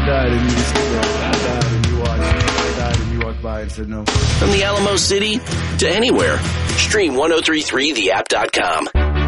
died and you just I died and you watched. I died and you walked by and said no. From the Alamo City to anywhere. Stream 1033theapp.com.